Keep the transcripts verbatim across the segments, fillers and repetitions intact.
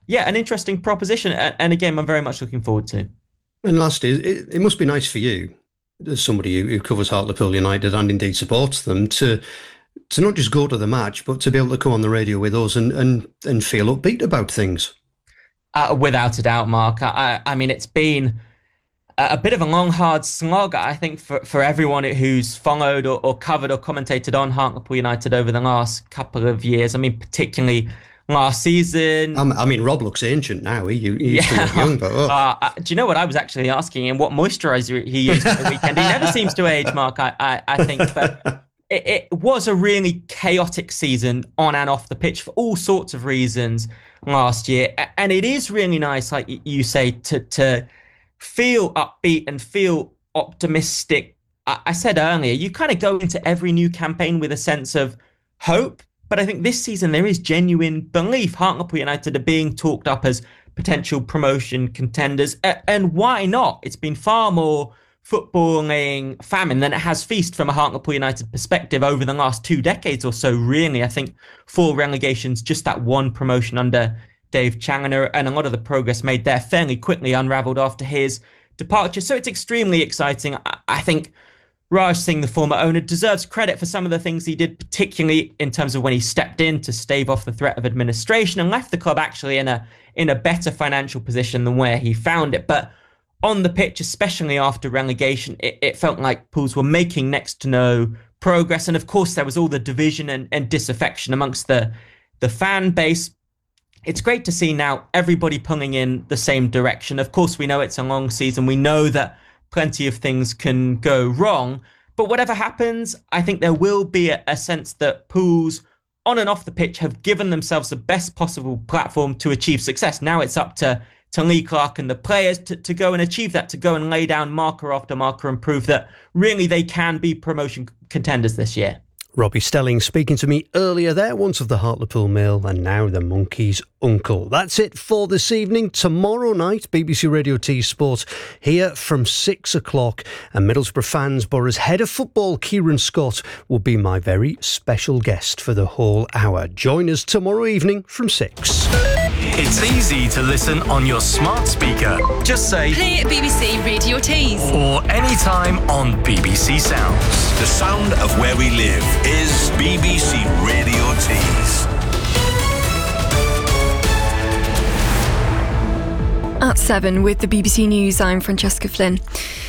yeah, an interesting proposition. And again, I'm very much looking forward to. And lastly, it, it must be nice for you, as somebody who, who covers Hartlepool United and indeed supports them, to to not just go to the match, but to be able to come on the radio with us and and, and feel upbeat about things. Uh, without a doubt, Mark. I, I mean, it's been a bit of a long, hard slog, I think, for, for everyone who's followed or, or covered or commentated on Hartlepool United over the last couple of years. I mean, particularly last season. Um, I mean, Rob looks ancient now. He, he used yeah. to look young, but oh. uh, do you know what I was actually asking him? What moisturizer he used for the weekend? He never seems to age, Mark. I, I, I think, but it, it was a really chaotic season on and off the pitch for all sorts of reasons last year, and it is really nice, like you say, to to feel upbeat and feel optimistic. I, I said earlier, you kind of go into every new campaign with a sense of hope. But I think this season there is genuine belief. Hartlepool United are being talked up as potential promotion contenders. And why not? It's been far more footballing famine than it has feast from a Hartlepool United perspective over the last two decades or so, really. I think four relegations, just that one promotion under Dave Challoner, and a lot of the progress made there fairly quickly unravelled after his departure. So it's extremely exciting. I think Raj Singh, the former owner, deserves credit for some of the things he did, particularly in terms of when he stepped in to stave off the threat of administration and left the club actually in a in a better financial position than where he found it. But on the pitch, especially after relegation, it, it felt like Pools were making next to no progress. And of course, there was all the division and, and disaffection amongst the, the fan base. It's great to see now everybody pulling in the same direction. Of course, we know it's a long season. We know that plenty of things can go wrong. But whatever happens, I think there will be a, a sense that Pools on and off the pitch have given themselves the best possible platform to achieve success. Now it's up to, to Lee Clark and the players to, to go and achieve that, to go and lay down marker after marker and prove that really they can be promotion contenders this year. Robbie Stelling speaking to me earlier there, once of the Hartlepool Mail and now the Monkey's uncle. That's it for this evening. Tomorrow night, B B C Radio T Sport here from six o'clock. And Middlesbrough fans, Borough's head of football, Kieran Scott, will be my very special guest for the whole hour. Join us tomorrow evening from six. It's easy to listen on your smart speaker. Just say play B B C Radio Tees or anytime on B B C Sounds. The sound of where we live is B B C Radio Tees. At seven with the B B C News, I'm Francesca Flynn.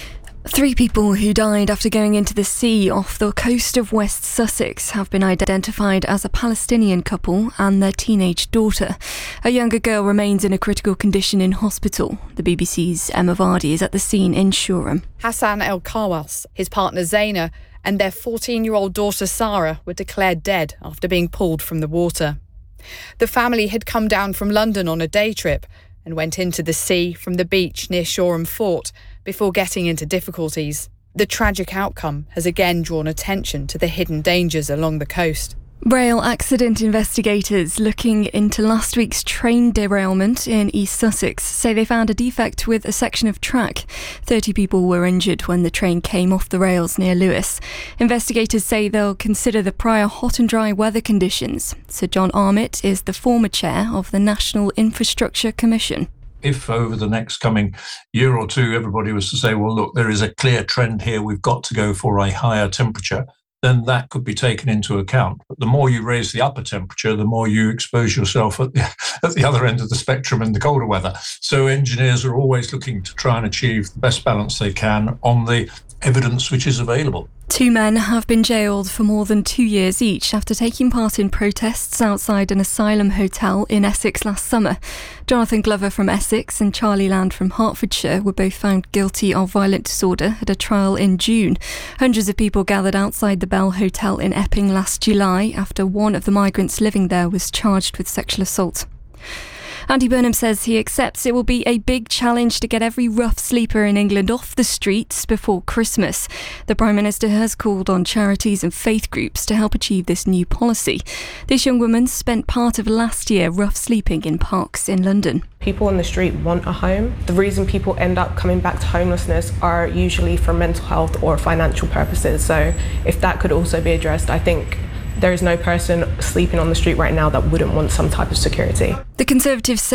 Three people who died after going into the sea off the coast of West Sussex have been identified as a Palestinian couple and their teenage daughter. A younger girl remains in a critical condition in hospital. The B B C's Emma Vardy is at the scene in Shoreham. Hassan El Kawas, his partner Zaina, and their fourteen-year-old daughter Sarah were declared dead after being pulled from the water. The family had come down from London on a day trip and went into the sea from the beach near Shoreham Fort before getting into difficulties. The tragic outcome has again drawn attention to the hidden dangers along the coast. Rail accident investigators looking into last week's train derailment in East Sussex say they found a defect with a section of track. thirty people were injured when the train came off the rails near Lewes. Investigators say they'll consider the prior hot and dry weather conditions. Sir John Armitt is the former chair of the National Infrastructure Commission. If over the next coming year or two everybody was to say, well, look, there is a clear trend here, we've got to go for a higher temperature, then that could be taken into account. But the more you raise the upper temperature, the more you expose yourself at the, at the other end of the spectrum in the colder weather. So engineers are always looking to try and achieve the best balance they can on the evidence which is available. Two men have been jailed for more than two years each after taking part in protests outside an asylum hotel in Essex last summer. Jonathan Glover from Essex and Charlie Land from Hertfordshire were both found guilty of violent disorder at a trial in June. Hundreds of people gathered outside the Bell Hotel in Epping last July after one of the migrants living there was charged with sexual assault. Andy Burnham says he accepts it will be a big challenge to get every rough sleeper in England off the streets before Christmas. The Prime Minister has called on charities and faith groups to help achieve this new policy. This young woman spent part of last year rough sleeping in parks in London. People on the street want a home. The reason people end up coming back to homelessness are usually for mental health or financial purposes. So if that could also be addressed, I think there is no person sleeping on the street right now that wouldn't want some type of security. The Conservatives say